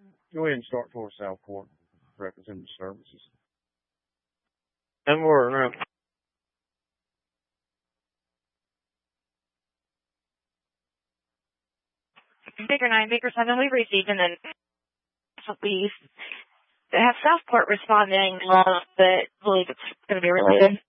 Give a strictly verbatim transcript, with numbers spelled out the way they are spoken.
Go ahead and start for Southport Representative Services. And we're now. Baker nine, Baker seven, we've received, and then we have Southport responding, uh, but believe it's going to be related.